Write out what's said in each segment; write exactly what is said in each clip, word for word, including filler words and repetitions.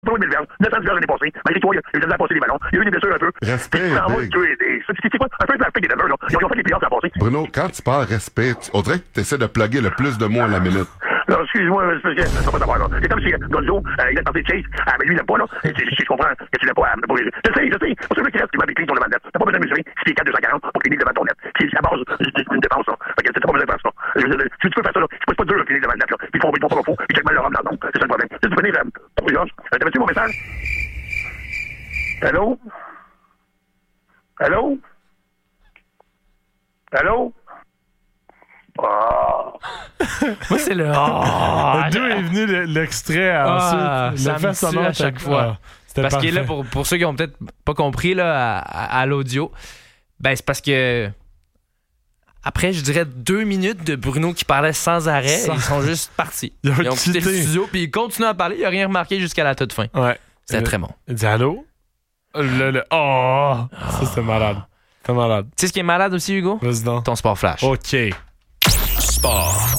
Pas de verges, neuf cents verges l'année passée. Malgré toi, il y a eu de passer des ballons. Il y a eu des blessures un peu. Respect, Big. C'est quoi? Un peu de respect des Devers, là. Ils ont fait les playoffs l'an passé. Bruno, quand tu parles respect, tu- on dirait que tu essaies de plugger le plus de mots à la minute. Non, excuse-moi, c'est parce que ça va pas savoir, là. C'est comme si Gonzo, euh, il a tenté de Chase, ah, mais lui, il l'aime pas, là. Et Je, je comprends que tu l'aimes pas, euh, pour les... Je sais, je sais. Pour celui qui reste, tu m'as écrit ton devant net. T'as pas besoin de mesurer si t'es quatre deux cent quarante pour clinique devant ton net. C'est la base d'une défense, là. Fait que t'as pas besoin de faire ça. Je veux dire, Si tu peux faire ça, là, c'est pas dur, le clinique devant le net, là. Puis ils font, ils font pas faux, ils checkent mal leur homme dans le nom. C'est ça le problème. Si tu peux venir, euh, pour les gosses, euh, t'avais-tu mon message? Allô? Allô? Allô? Oh. Moi, c'est le. Oh, D'où est venu le- l'extrait Ah, ensuite? ça Le me fait tue sonore à chaque était- fois. Ah, c'était Parce que parfait. là, pour, pour ceux qui ont peut-être pas compris là, à, à- à l'audio, ben c'est parce que après, je dirais deux minutes de Bruno qui parlait sans arrêt, Sans- ils sont juste partis. Ils ont Ils ont quitté le quitté. studio, puis ils continuent à parler, il a rien remarqué jusqu'à la toute fin. Ouais. C'était Euh, très bon. Il dit allô? Le, le... Oh! Ça, c'était malade. C'était malade. Tu sais ce qui est malade aussi, Hugo? Vas-y donc. Ton sport flash. OK. Sport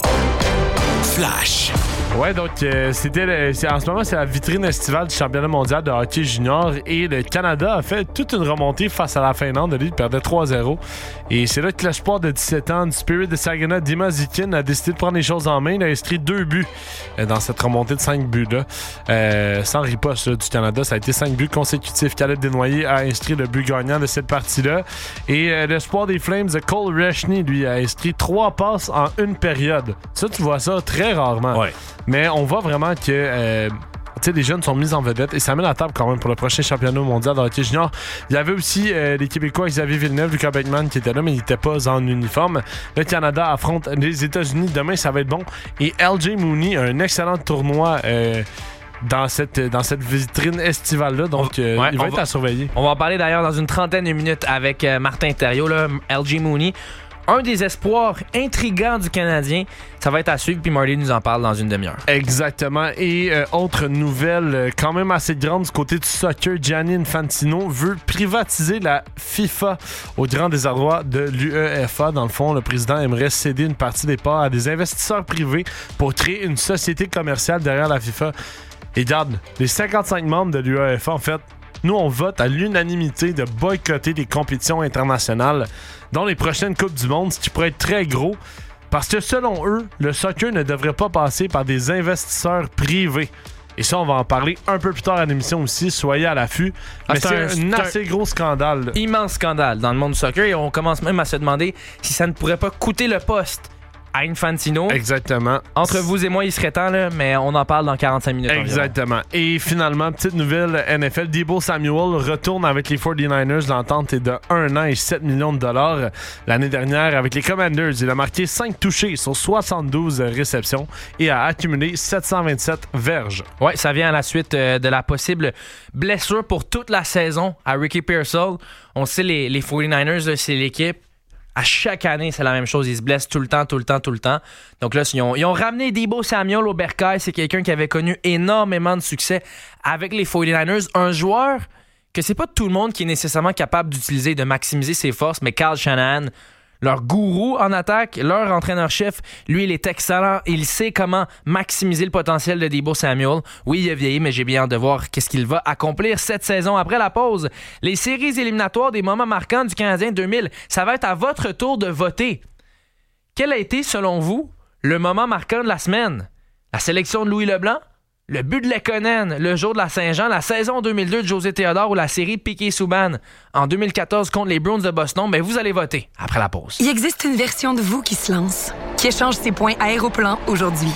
Flash. Ouais, donc euh, c'était le- c'est, en ce moment, c'est la vitrine estivale du championnat mondial de hockey junior et le Canada a fait toute une remontée face à la Finlande. Lui, il perdait trois zéro. Et c'est là que l'espoir de dix-sept ans du Spirit de Saginaw, Dima Zikin, a décidé de prendre les choses en main. Il a inscrit deux buts euh, dans cette remontée de cinq buts-là. Euh, sans riposte là, du Canada, ça a été cinq buts consécutifs. Caleb Desnoyers a inscrit le but gagnant de cette partie-là. Et euh, l'espoir des Flames de Cole Reshney, lui, a inscrit trois passes en une période. Ça, tu vois ça très rarement. Ouais. Mais on voit vraiment que euh, tu sais, les jeunes sont mis en vedette et ça met la table quand même pour le prochain championnat mondial de hockey junior. Il y avait aussi euh, les Québécois Xavier Villeneuve, Lucas Beckman qui étaient là, mais ils n'étaient pas en uniforme. Le Canada affronte les États-Unis. Demain, ça va être bon. Et L J Mooney a un excellent tournoi euh, dans, cette, dans cette vitrine estivale-là. Donc, euh, Ouais, il va on être va- à surveiller. On va en parler d'ailleurs dans une trentaine de minutes avec euh, Martin Thériault, là, L J Mooney. Un des espoirs intrigants du Canadien. Ça va être à suivre, puis Marty nous en parle dans une demi-heure. Exactement. Et euh, autre nouvelle euh, quand même assez grande du côté du soccer, Gianni Infantino veut privatiser la FIFA au grand désarroi de l'U E F A. Dans le fond, le président aimerait céder une partie des parts à des investisseurs privés pour créer une société commerciale derrière la FIFA. Et regarde, les cinquante-cinq membres de l'U E F A, en fait, nous, on vote à l'unanimité de boycotter des compétitions internationales, dont les prochaines Coupes du Monde, ce qui pourrait être très gros, parce que selon eux, le soccer ne devrait pas passer par des investisseurs privés. Et ça, on va en parler un peu plus tard à l'émission aussi. Soyez à l'affût. Ah, Mais c'est c'est un- un, c'est un- assez gros scandale. là. Immense scandale dans le monde du soccer et on commence même à se demander si ça ne pourrait pas coûter le poste à Infantino. Exactement. Entre vous et moi, il serait temps, là, mais on en parle dans quarante-cinq minutes. environ. Exactement. Et finalement, petite nouvelle N F L, Deebo Samuel retourne avec les forty-niners. L'entente est de un an et sept millions de dollars. L'année dernière, avec les Commanders, il a marqué cinq touchés sur soixante-douze réceptions et a accumulé sept cent vingt-sept verges. Ouais, ça vient à la suite euh, de la possible blessure pour toute la saison à Ricky Pearsall. On sait, les, les forty-niners, là, c'est l'équipe. À chaque année, c'est la même chose. Ils se blessent tout le temps, tout le temps, tout le temps. Donc là, ils ont, ils ont ramené Deebo Samuel au Bercail. C'est quelqu'un qui avait connu énormément de succès avec les forty-niners. Un joueur que c'est pas tout le monde qui est nécessairement capable d'utiliser, de maximiser ses forces, mais Kyle Shanahan, leur gourou en attaque, leur entraîneur-chef, lui, il est excellent. Il sait comment maximiser le potentiel de Deebo Samuel. Oui, il a vieilli, mais j'ai bien hâte de voir qu'est-ce qu'il va accomplir cette saison. Après la pause, les séries éliminatoires des moments marquants du Canadien deux mille, ça va être à votre tour de voter. Quel a été, selon vous, le moment marquant de la semaine? La sélection de Louis Leblanc? Le but de Lekonen, le jour de la Saint-Jean, la saison deux mille deux de José Théodore ou la série Piquet-Souban en deux mille quatorze contre les Bruins de Boston, ben vous allez voter après la pause. Il existe une version de vous qui se lance, qui échange ses points Aéroplan aujourd'hui,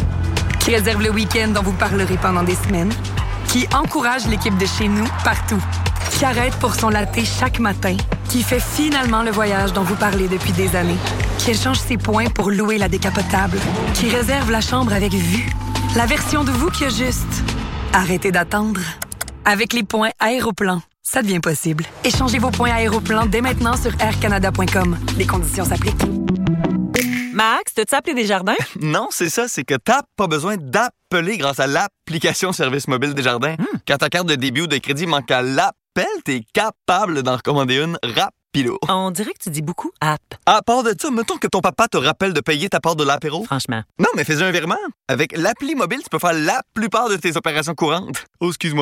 qui réserve le week-end dont vous parlerez pendant des semaines, qui encourage l'équipe de chez nous partout, qui arrête pour son latte chaque matin, qui fait finalement le voyage dont vous parlez depuis des années, qui échange ses points pour louer la décapotable, qui réserve la chambre avec vue. La version de vous qui a juste arrêtez d'attendre. Avec les points Aéroplan, ça devient possible. Échangez vos points Aéroplan dès maintenant sur air canada point com. Les conditions s'appliquent. Max, t'as-tu appelé Desjardins? Non, c'est ça, c'est que t'as pas besoin d'appeler grâce à l'application Service mobile Desjardins. Hmm. Quand ta carte de débit ou de crédit manque à l'appel, t'es capable d'en recommander une rapido. On dirait que tu dis beaucoup app. À part de ça, mettons que ton papa te rappelle de payer ta part de l'apéro. Franchement. Non, mais fais un virement. Avec l'appli mobile, tu peux faire la plupart de tes opérations courantes. Oh, excuse-moi.